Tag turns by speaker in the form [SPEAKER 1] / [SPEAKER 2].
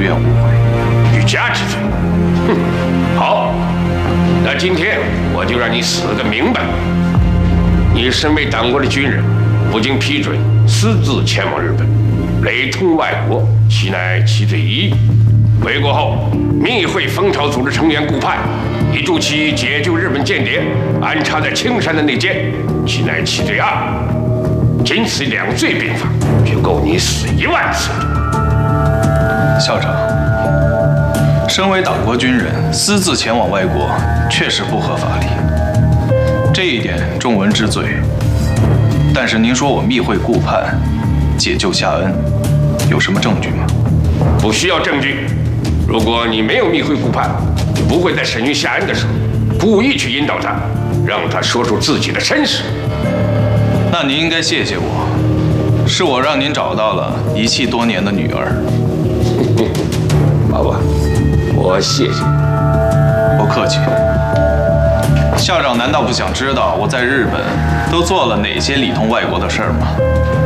[SPEAKER 1] 愿无悔。
[SPEAKER 2] 欲加之罪。哼，好，那今天我就让你死个明白。你身为党国的军人，不经批准私自前往日本，雷通外国，其乃其罪一。回国后，密会蜂巢组织成员顾盼，以助其解救日本间谍，安插在青山的内奸，其乃其罪二。仅此2罪并罚，就够你死1万次。
[SPEAKER 1] 校长，身为党国军人，私自前往外国，确实不合法理，这一点仲文知罪。但是您说我密会顾盼，解救夏恩，有什么证据吗？
[SPEAKER 2] 不需要证据。如果你没有密会顾盼，就不会在审讯夏恩的时候故意去引导他，让他说出自己的身世。
[SPEAKER 1] 那您应该谢谢我，是我让您找到了遗弃多年的女儿。
[SPEAKER 2] 好吧，我谢谢你。
[SPEAKER 1] 不客气。校长难道不想知道我在日本都做了哪些里通外国的事儿吗？